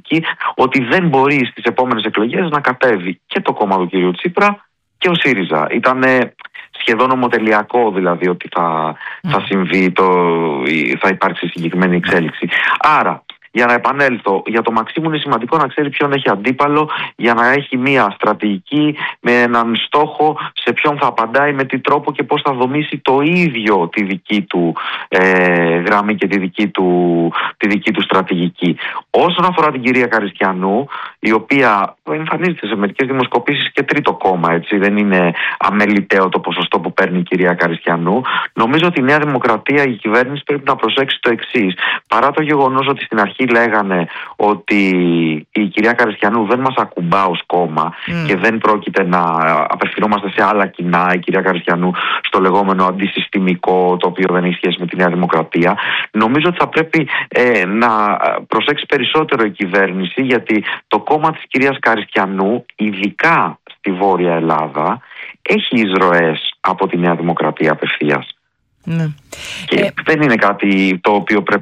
στρατηγική ότι δεν μπορεί στις επόμενες εκλογές να κατέβει και το κόμμα του κυρίου Τσίπρα και ο ΣΥΡΙΖΑ. Ήταν σχεδόν ομοτελειακό δηλαδή ότι θα συμβεί, θα υπάρξει συγκεκριμένη εξέλιξη. Άρα, για να επανέλθω, για το Μαξίμου είναι σημαντικό να ξέρει ποιον έχει αντίπαλο, για να έχει μια στρατηγική με έναν στόχο σε ποιον θα απαντάει, με τι τρόπο και πώς θα δομήσει το ίδιο τη δική του γραμμή και τη δική του στρατηγική. Όσον αφορά την κυρία Καριστιανού, η οποία εμφανίζεται σε μερικές δημοσκοπήσεις και τρίτο κόμμα, έτσι, δεν είναι αμεληταίο το ποσοστό που παίρνει η κυρία Καριστιανού, νομίζω ότι η Νέα Δημοκρατία, η κυβέρνηση πρέπει να προσέξει το εξής. Παρά το γεγονός ότι στην αρχή λέγανε ότι η κυρία Καριστιανού δεν μας ακουμπά ως κόμμα και δεν πρόκειται να απευθυνόμαστε σε άλλα κοινά, η κυρία Καριστιανού στο λεγόμενο αντισυστημικό, το οποίο δεν έχει σχέση με τη Νέα Δημοκρατία, νομίζω ότι θα πρέπει να προσέξει περισσότερο η κυβέρνηση, γιατί το κόμμα της κυρίας Καριστιανού, ειδικά στη Βόρεια Ελλάδα, έχει εισρωές από τη Νέα Δημοκρατία απευθείας. Ναι. Και δεν είναι κάτι το οποίο πρέπει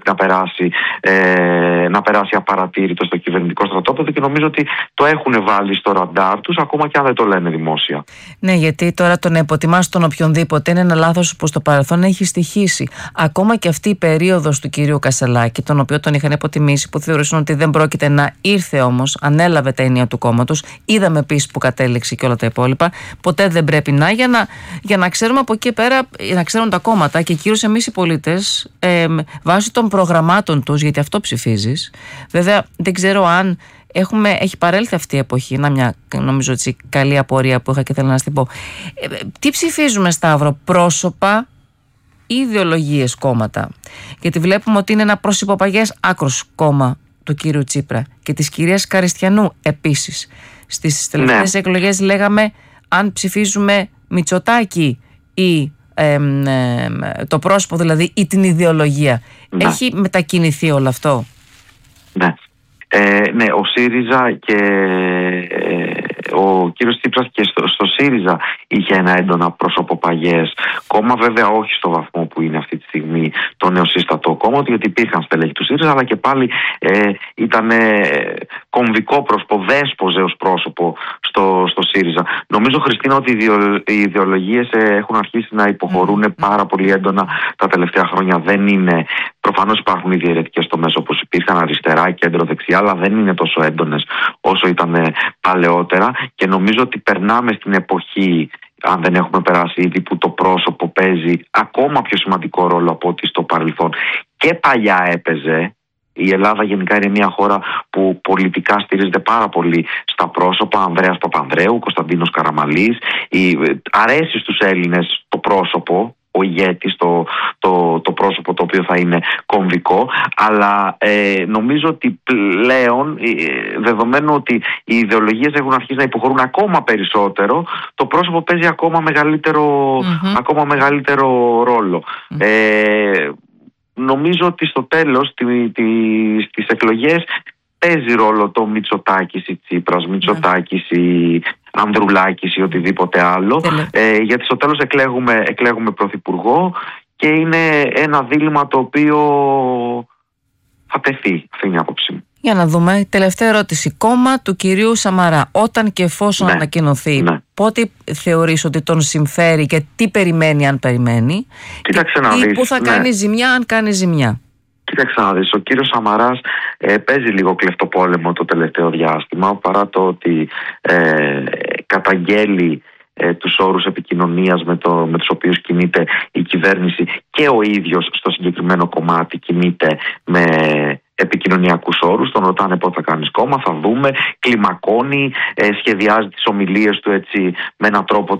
να περάσει απαρατήρητο στο κυβερνητικό στρατόπεδο, και νομίζω ότι το έχουν βάλει στο ραντάρ τους, ακόμα και αν δεν το λένε δημόσια. Ναι, γιατί τώρα το να υποτιμάς τον οποιονδήποτε είναι ένα λάθος που στο παρελθόν έχει στοιχήσει. Ακόμα και αυτή η περίοδος του κυρίου Κασελάκη, τον οποίο τον είχαν υποτιμήσει, που θεωρούσαν ότι δεν πρόκειται να ήρθε, όμως ανέλαβε τα ενία του κόμματος. Είδαμε επίσης που κατέληξε και όλα τα υπόλοιπα. Ποτέ δεν πρέπει για να ξέρουμε από εκεί πέρα, να ξέρουν τα κόμματα και κυρίως εμείς οι πολίτες, βάσει των προγραμμάτων τους, γιατί αυτό ψηφίζεις. Βέβαια, δεν ξέρω αν έχει παρέλθει αυτή η εποχή. Μια νομίζω έτσι καλή απορία που είχα και θέλω να στην πω. Τι ψηφίζουμε, Σταύρο, πρόσωπα ή ιδεολογίες, κόμματα? Γιατί βλέπουμε ότι είναι ένα προσωποπαγές άκρος κόμμα του κύριου Τσίπρα και της κυρίας Καριστιανού επίσης. Στις τελευταίες εκλογές λέγαμε αν ψηφίζουμε Μητσοτάκη ή το πρόσωπο δηλαδή ή την ιδεολογία. Έχει μετακινηθεί όλο αυτό? Ναι, ο ΣΥΡΙΖΑ και ο κύριος Τσίπρας και στο ΣΥΡΙΖΑ είχε ένα έντονα προσωποπαγές κόμμα, βέβαια όχι στο βαθμό που είναι αυτή τη στιγμή το νεοσύστατο κόμμα, γιατί υπήρχαν στελέχη του ΣΥΡΙΖΑ, αλλά και πάλι ήταν κομβικό πρόσωπο, δέσποζεως πρόσωπο στο ΣΥΡΙΖΑ. Νομίζω, Χριστίνα, ότι οι ιδεολογίες έχουν αρχίσει να υποχωρούν πάρα πολύ έντονα τα τελευταία χρόνια. Δεν είναι, προφανώς υπάρχουν οι διαιρετικές τομές όπως υπήρχαν αριστερά, κέντρο, δεξιά, αλλά δεν είναι τόσο έντονες όσο ήταν παλαιότερα, και νομίζω ότι περνάμε στην εποχή, αν δεν έχουμε περάσει ήδη, που το πρόσωπο παίζει ακόμα πιο σημαντικό ρόλο από ό,τι στο παρελθόν. Και παλιά έπαιζε. Η Ελλάδα γενικά είναι μια χώρα που πολιτικά στηρίζεται πάρα πολύ στα πρόσωπα. Ανδρέας Παπανδρέου, Κωνσταντίνος Καραμαλής. Αρέσει στους Έλληνες το πρόσωπο, ο ηγέτης, το πρόσωπο το οποίο θα είναι κομβικό, αλλά νομίζω ότι πλέον, δεδομένου ότι οι ιδεολογίες έχουν αρχίσει να υποχωρούν ακόμα περισσότερο, το πρόσωπο παίζει ακόμα μεγαλύτερο ρόλο. Νομίζω ότι στο τέλος στις εκλογές παίζει ρόλο το Μητσοτάκης ή Τσίπρας, Μητσοτάκης ή Ανδρουλάκης ή οτιδήποτε άλλο, γιατί στο τέλος εκλέγουμε πρωθυπουργό και είναι ένα δίλημμα το οποίο θα τεθεί. Αυτή είναι η άποψή μου. Για να δούμε. Τελευταία ερώτηση. Κόμμα του κυρίου Σαμαρά, όταν και εφόσον ανακοινωθεί, πότε θεωρείς ότι τον συμφέρει και τι περιμένει, αν περιμένει, κοίταξε να δεις, που θα κάνει ζημιά, αν κάνει ζημιά? Κοίταξε να δεις, ο κύριος Σαμαράς παίζει λίγο κλεφτοπόλεμο το τελευταίο διάστημα, παρά το ότι καταγγέλει τους όρους επικοινωνίας με τους οποίους κινείται η κυβέρνηση, και ο ίδιος στο συγκεκριμένο κομμάτι κινείται με επικοινωνιακούς όρους. Τον ρωτάνε πότε θα κάνεις κόμμα, θα δούμε, κλιμακώνει, σχεδιάζει τις ομιλίες του έτσι με έναν τρόπο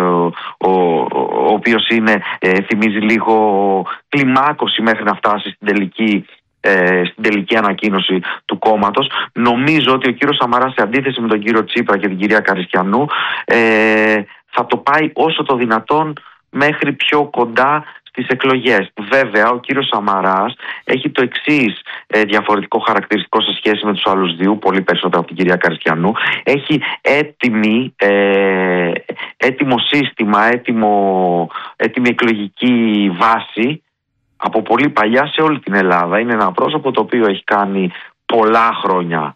ο οποίος θυμίζει λίγο κλιμάκωση μέχρι να φτάσει στην τελική ανακοίνωση του κόμματος. Νομίζω ότι ο κύριος Σαμαράς, σε αντίθεση με τον κύριο Τσίπρα και την κυρία Καριστιανού, θα το πάει όσο το δυνατόν μέχρι πιο κοντά στις εκλογές. Βέβαια, ο κύριος Σαμαράς έχει το εξής διαφορετικό χαρακτηριστικό σε σχέση με τους άλλους δύο, πολύ περισσότερο από την κυρία Καριστιανού. Έχει έτοιμο σύστημα, έτοιμη εκλογική βάση από πολύ παλιά σε όλη την Ελλάδα. Είναι ένα πρόσωπο το οποίο έχει κάνει πολλά χρόνια